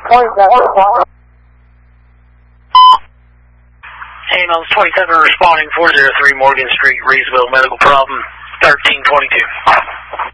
Ambulance 27 responding 403 Morgan Street, Reesville, medical problem 1322.